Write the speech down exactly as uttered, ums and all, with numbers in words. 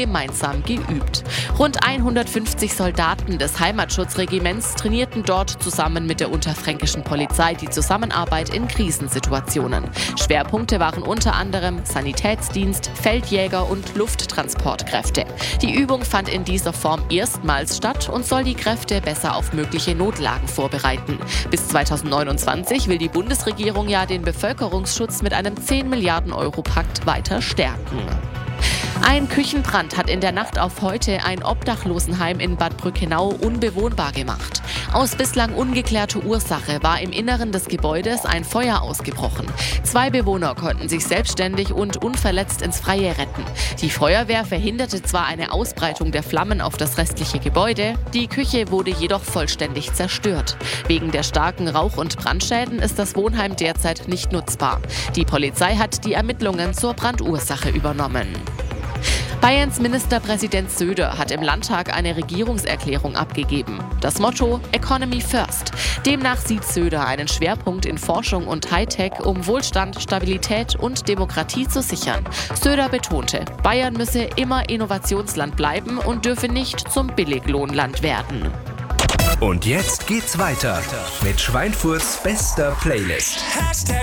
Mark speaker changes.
Speaker 1: gemeinsam geübt. Rund hundertfünfzig Soldaten des Heimatschutzregiments trainierten dort zusammen mit der unterfränkischen Polizei die Zusammenarbeit in Krisensituationen. Schwerpunkte waren unter anderem Sanitätsdienst, Feldjäger und Lufttransportkräfte. Die Übung fand in dieser Form erstmals statt und soll die Kräfte besser auf mögliche Notlagen vorbereiten. Bis zweitausendneunundzwanzig will die Bundesregierung ja den Bevölkerungsschutz mit einem zehn Milliarden Euro Pakt weiter stärken. Ein Küchenbrand hat in der Nacht auf heute ein Obdachlosenheim in Bad Brückenau unbewohnbar gemacht. Aus bislang ungeklärter Ursache war im Inneren des Gebäudes ein Feuer ausgebrochen. Zwei Bewohner konnten sich selbstständig und unverletzt ins Freie retten. Die Feuerwehr verhinderte zwar eine Ausbreitung der Flammen auf das restliche Gebäude, die Küche wurde jedoch vollständig zerstört. Wegen der starken Rauch- und Brandschäden ist das Wohnheim derzeit nicht nutzbar. Die Polizei hat die Ermittlungen zur Brandursache übernommen. Bayerns Ministerpräsident Söder hat im Landtag eine Regierungserklärung abgegeben. Das Motto Economy First. Demnach sieht Söder einen Schwerpunkt in Forschung und Hightech, um Wohlstand, Stabilität und Demokratie zu sichern. Söder betonte, Bayern müsse immer Innovationsland bleiben und dürfe nicht zum Billiglohnland werden.
Speaker 2: Und jetzt geht's weiter mit Schweinfurts bester Playlist.